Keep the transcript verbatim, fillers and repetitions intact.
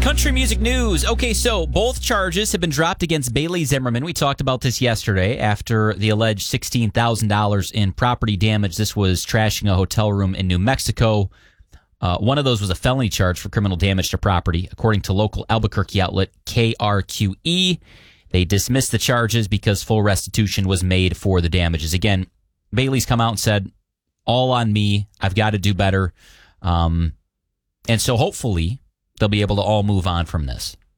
Country music news. Okay, so both charges have been dropped against Bailey Zimmerman. We talked about this yesterday after the alleged sixteen thousand dollars in property damage. This was trashing a hotel room in New Mexico. Uh, one of those was a felony charge for criminal damage to property, according to local Albuquerque outlet K R Q E. They dismissed the charges because full restitution was made for the damages. Again, Bailey's come out and said, all on me. I've got to do better. Um, and so hopefully they'll be able to all move on from this.